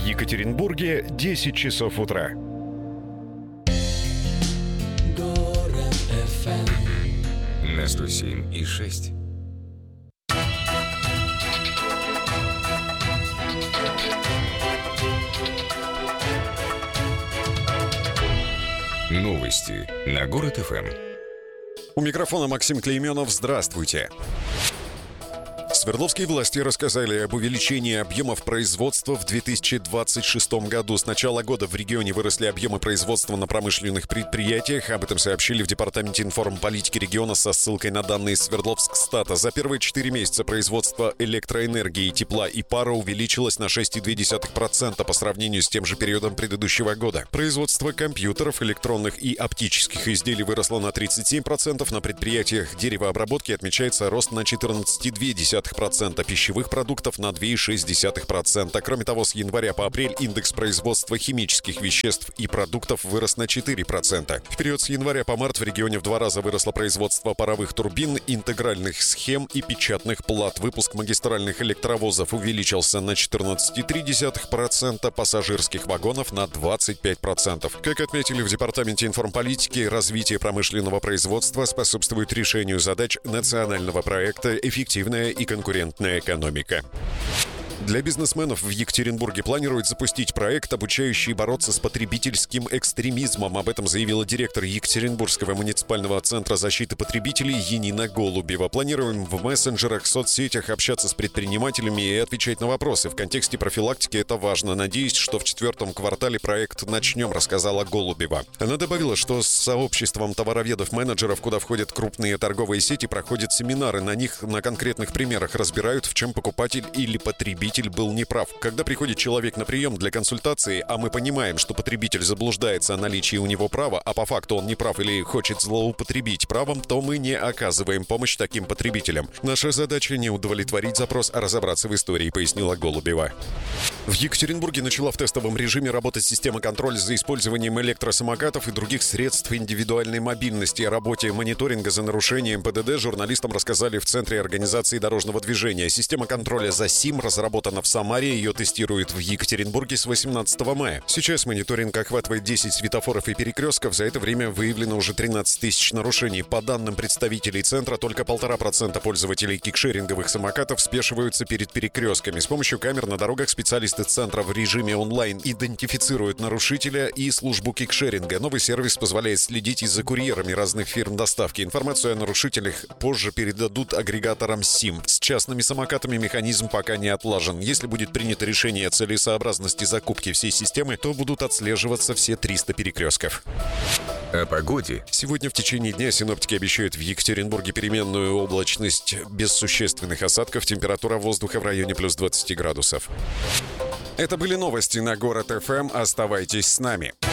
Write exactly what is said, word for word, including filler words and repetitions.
Екатеринбурге десять часов утра. Город эф эм на сто семь и шесть. Новости на Город эф эм. У микрофона Максим Клейменов. Здравствуйте. Свердловские власти рассказали об увеличении объемов производства в две тысячи двадцать шестом году. С начала года в регионе выросли объемы производства на промышленных предприятиях. Об этом сообщили в Департаменте информполитики региона со ссылкой на данные Свердловскстата. За первые четыре месяца производство электроэнергии, тепла и пара увеличилось на шесть целых две десятых процента по сравнению с тем же периодом предыдущего года. Производство компьютеров, электронных и оптических изделий выросло на тридцать семь процентов. На предприятиях деревообработки отмечается рост на четырнадцать целых две десятых процента, пищевых продуктов на два целых шесть десятых процента. Кроме того, с января по апрель индекс производства химических веществ и продуктов вырос на четыре процента. В период с января по март в регионе в два раза выросло производство паровых турбин, интегральных схем и печатных плат. Выпуск магистральных электровозов увеличился на четырнадцать целых три десятых процента, пассажирских вагонов на двадцать пять процентов. Как отметили в Департаменте информполитики, развитие промышленного производства способствует решению задач национального проекта «Эффективная и конкурентная экономика». Для бизнесменов в Екатеринбурге планируют запустить проект, обучающий бороться с потребительским экстремизмом. Об этом заявила директор Екатеринбургского муниципального центра защиты потребителей Янина Голубева. Планируем в мессенджерах, соцсетях общаться с предпринимателями и отвечать на вопросы. В контексте профилактики это важно. Надеюсь, что в четвертом квартале проект начнем, рассказала Голубева. Она добавила, что с сообществом товароведов-менеджеров, куда входят крупные торговые сети, проходят семинары. На них на конкретных примерах разбирают, в чем покупатель или потребитель был неправ. Когда приходит человек на прием для консультации, а мы понимаем, что потребитель заблуждается о наличии у него права, а по факту он не прав или хочет злоупотребить правом, то мы не оказываем помощь таким потребителям. Наша задача не удовлетворить запрос, а разобраться в истории, пояснила Голубева. В Екатеринбурге начала в тестовом режиме работать система контроля за использованием электросамокатов и других средств индивидуальной мобильности. О работе мониторинга за нарушением ПДД журналистам рассказали в Центре организации дорожного движения. Система контроля ЗАСИМ разработана в Самаре, ее тестируют в Екатеринбурге с восемнадцатого мая. Сейчас мониторинг охватывает десять светофоров и перекрестков. За это время выявлено уже тринадцать тысяч нарушений. По данным представителей центра, только полтора процента пользователей кикшеринговых самокатов спешиваются перед перекрестками. С помощью камер на дорогах специалисты центра в режиме онлайн идентифицируют нарушителя и службу кикшеринга. Новый сервис позволяет следить и за курьерами разных фирм доставки. Информацию о нарушителях позже передадут агрегаторам СИМ. С частными самокатами механизм пока не отлажен. Если будет принято решение о целесообразности закупки всей системы, то будут отслеживаться все триста перекрестков. О погоде. Сегодня в течение дня синоптики обещают в Екатеринбурге переменную облачность без существенных осадков. Температура воздуха в районе плюс двадцать градусов. Это были новости на Город эф эм. Оставайтесь с нами.